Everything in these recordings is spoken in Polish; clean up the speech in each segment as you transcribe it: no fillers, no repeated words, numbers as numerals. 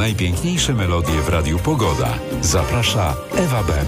Najpiękniejsze melodie w Radiu Pogoda. Zaprasza Ewa Bem.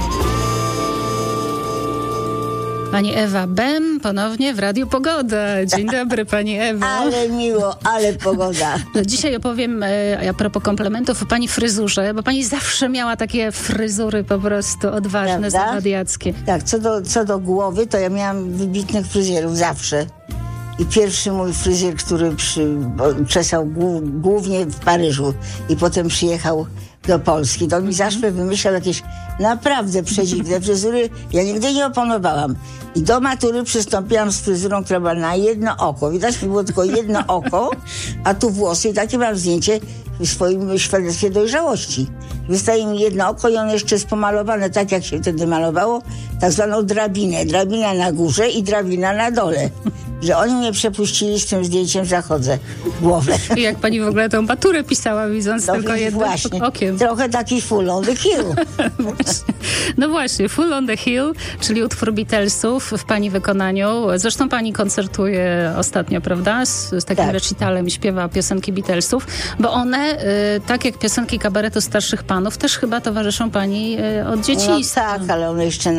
Pani Ewa Bem ponownie w Radiu Pogoda. Dzień dobry, Pani Ewo. Ale miło, ale pogoda. No, dzisiaj opowiem a propos komplementów o Pani fryzurze, bo Pani zawsze miała takie fryzury po prostu odważne, zawadiackie. Tak, co do głowy, to ja miałam wybitnych fryzjerów zawsze. I pierwszy mój fryzjer, który czesał głównie w Paryżu i potem przyjechał do Polski, to on mi zawsze wymyślał jakieś naprawdę przedziwne fryzury. Ja nigdy nie oponowałam. I do matury przystąpiłam z fryzurą, która była na jedno oko. Widać mi było tylko jedno oko, a tu włosy. I takie mam zdjęcie w swoim świadectwie dojrzałości. Wystaje mi jedno oko i ono jeszcze jest pomalowane tak, jak się wtedy malowało, tak zwaną drabinę. Drabina na górze i drabina na dole. Że oni mnie przepuścili z tym zdjęciem, zachodzę w głowę. I jak Pani w ogóle tą maturę pisała, widząc tylko jednym okiem. Trochę taki Full on the Hill. No właśnie, Full on the Hill, czyli utwór Beatlesów w Pani wykonaniu. Zresztą Pani koncertuje ostatnio, prawda? Z takim recitalem śpiewa piosenki Beatlesów, bo one, tak jak piosenki kabaretu starszych panów, też chyba towarzyszą Pani od dzieciństwa. No tak, ale one jeszcze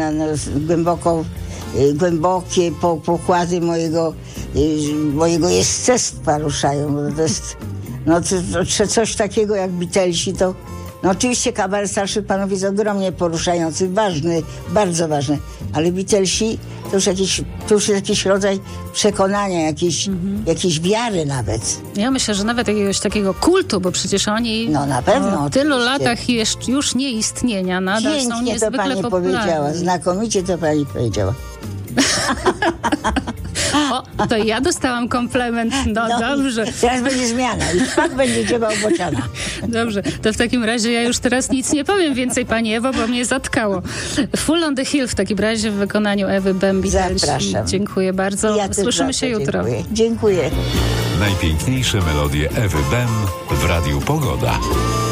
głębokie pokłady mojego jestestwa ruszają. To jest coś takiego jak Beatlesi, to oczywiście kabaret starszych panów jest ogromnie poruszający, ważny, bardzo ważny, ale Beatlesi to już jest jakiś rodzaj przekonania, jakiejś wiary nawet. Ja myślę, że nawet jakiegoś takiego kultu, bo przecież oni na pewno, po tylu latach już nieistnienia nadal są niezwykle to Pani popularni. powiedziała, znakomicie to Pani powiedziała. O, to ja dostałam komplement. No dobrze. Teraz będzie zmiana i szpak będzie dziebał bociana. Dobrze, to w takim razie ja już teraz nic nie powiem więcej, Pani Ewo, bo mnie zatkało. Full on the Hill w takim razie w wykonaniu Ewy Bem. Zapraszam. Dziękuję bardzo. Ja Słyszymy się jutro. Dziękuję. Najpiękniejsze melodie Ewy Bem w Radiu Pogoda.